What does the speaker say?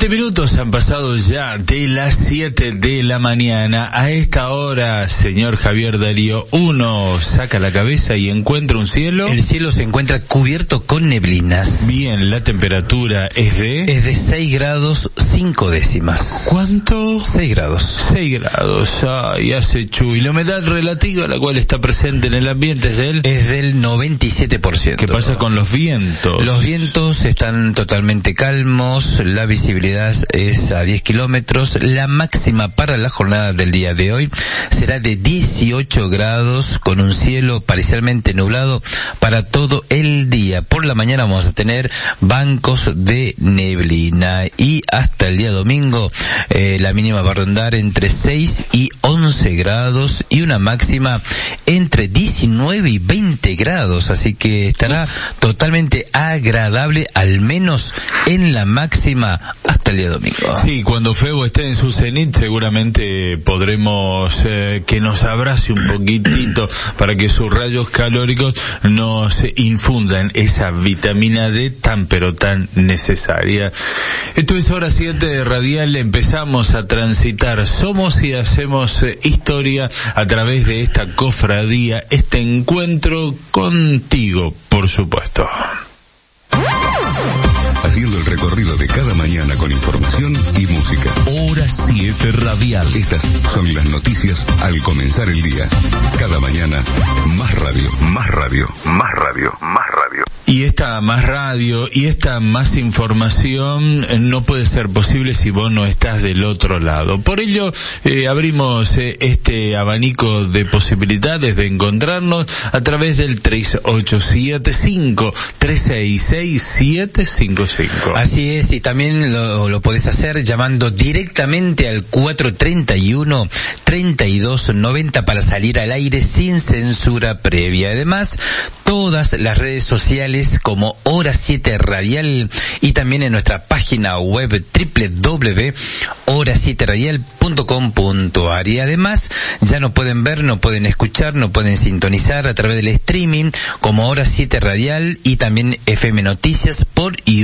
7 minutos han pasado ya de las 7 de la mañana. A esta hora, señor Javier Darío, uno saca la cabeza y encuentra un cielo. El cielo se encuentra cubierto con neblinas. Bien, la temperatura es de 6 grados 5 décimas. ¿Cuánto? 6 grados. 6 grados. Ay, hace chu. Y la humedad relativa, la cual está presente en el ambiente, es del 97%. ¿Qué pasa con los vientos? Los vientos están totalmente calmos, la visibilidad es a 10 kilómetros, la máxima para la jornada del día de hoy será de 18 grados con un cielo parcialmente nublado para todo el día. Por la mañana vamos a tener bancos de neblina y hasta el día domingo la mínima va a rondar entre 6 y 11 grados y una máxima entre 19 y 20 grados, así que estará totalmente agradable, al menos en la máxima hasta el día domingo. Sí, cuando Febo esté en su cenit seguramente podremos que nos abrace un poquitito para que sus rayos calóricos nos infundan esa vitamina D tan pero tan necesaria. Esto es Hora 7 de Radial, empezamos a transitar, somos y hacemos historia a través de esta cofradía, este encuentro contigo, por supuesto. Haciendo el recorrido de cada mañana con información y música. Hora 7 Radial. Estas son las noticias al comenzar el día. Cada mañana, más radio, más radio, más radio, más radio. Y esta más radio y esta más información no puede ser posible si vos no estás del otro lado. Por ello, abrimos este abanico de posibilidades de encontrarnos a través del 3875-366-755. Así es, y también lo podés hacer llamando directamente al 431-3290 para salir al aire sin censura previa. Además, todas las redes sociales como Hora 7 Radial y también en nuestra página web www.hora7radial.com.ar. Y además ya no pueden ver, no pueden escuchar, no pueden sintonizar a través del streaming como Hora 7 Radial y también FM Noticias por YouTube.